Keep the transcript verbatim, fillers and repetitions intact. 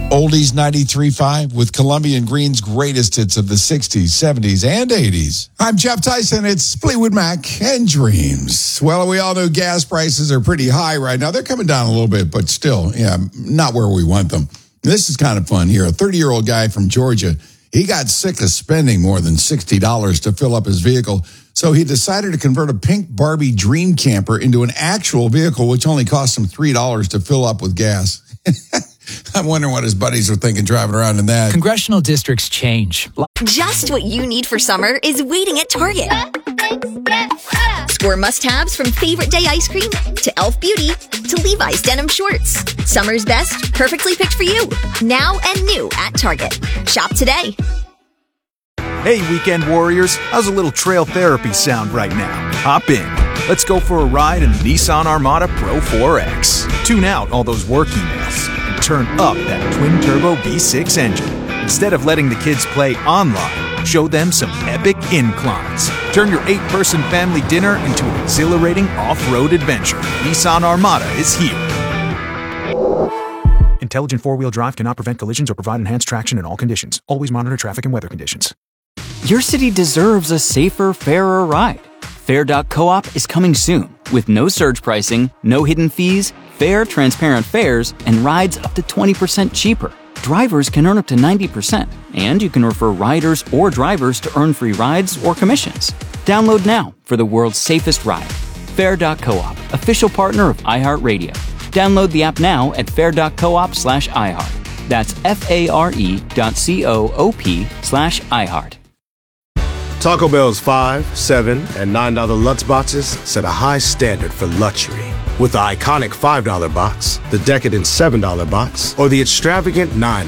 Oldies ninety-three point five with Columbia and Green's greatest hits of the sixties, seventies, and eighties. I'm Jeff Tyson. It's Fleetwood Mac and Dreams. Well, we all know gas prices are pretty high right now. They're coming down a little bit, but still, yeah, not where we want them. This is kind of fun here. A thirty-year-old guy from Georgia, he got sick of spending more than sixty dollars to fill up his vehicle, so he decided to convert a pink Barbie dream camper into an actual vehicle, which only cost him three dollars to fill up with gas. I'm wondering what his buddies are thinking driving around in that. Congressional districts change. Just what you need for summer is waiting at Target. Score must-haves from favorite day ice cream to e l f Beauty to Levi's denim shorts. Summer's best, perfectly picked for you. Now and new at Target. Shop today. Hey, weekend warriors. How's a little trail therapy sound right now? Hop in. Let's go for a ride in the Nissan Armada Pro four X. Tune out all those work emails and turn up that twin-turbo V six engine. Instead of letting the kids play online, show them some epic inclines. Turn your eight-person family dinner into an exhilarating off-road adventure. Nissan Armada is here. Intelligent four-wheel drive cannot prevent collisions or provide enhanced traction in all conditions. Always monitor traffic and weather conditions. Your city deserves a safer, fairer ride. Fair dot coop is coming soon with no surge pricing, no hidden fees, fair, transparent fares, and rides up to twenty percent cheaper. Drivers can earn up to ninety percent, and you can refer riders or drivers to earn free rides or commissions. Download now for the world's safest ride. Fair dot coop, official partner of iHeartRadio. Download the app now at fair dot coop slash iHeart. That's F-A-R-E dot C-O-O-P slash iHeart. Taco Bell's five, seven, and nine dollar Lutz boxes set a high standard for luxury. With the iconic five dollar box, the decadent seven dollar box, or the extravagant nine